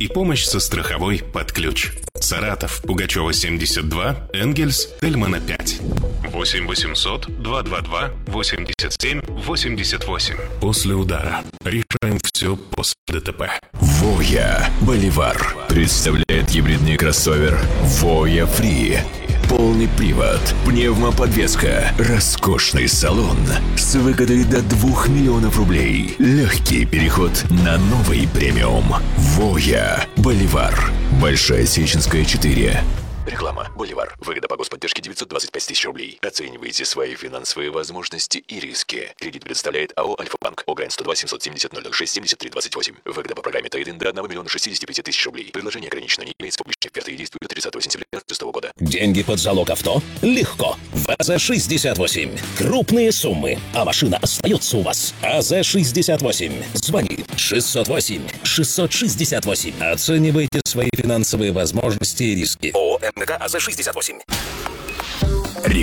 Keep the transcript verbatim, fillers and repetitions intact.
и помощь со страховой под ключ. Саратов, Пугачева, семьдесят два, Энгельс, Тельмана, пять. восемь восемьсот два два два восемьдесят семь восемьдесят восемь. После удара. Решаем все после ДТП. Voya Боливар представляет гибридный кроссовер Voya Free. Полный привод, пневмоподвеска, роскошный салон с выгодой до двух миллионов рублей. Легкий переход на новый премиум. Voya Боливар. Большая Сеченская, четыре. Реклама. Боливар. Выгода по господдержке девятьсот двадцать пять тысяч рублей. Оценивайте свои финансовые возможности и риски. Кредит предоставляет АО «Альфа-Банк». ОГРН сто два семьсот семьдесят ноль ноль шесть семьдесят три двадцать восемь. Выгода по программе Трейдинг до одного миллиона шестидесяти пяти тысяч рублей. Предложение ограничено, не имеется публичной оферты и действует до тридцатого сентября две тысячи шестого года. Деньги под залог авто? Легко. ВАЗа шестьдесят восемь. Крупные суммы, а машина остается у вас. АЗ шестьдесят восемь. Звони шестьсот восемь шестьсот шестьдесят восемь. Оценивайте свои финансовые возможности и риски. ООО МГК АЗ шестьдесят восемь.